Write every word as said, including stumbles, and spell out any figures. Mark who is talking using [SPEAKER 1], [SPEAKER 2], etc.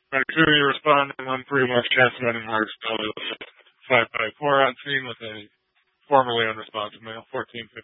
[SPEAKER 1] Back to you responding on pretty much transmitting marks. five by four on scene with a formerly unresponsive male, fourteen fifty.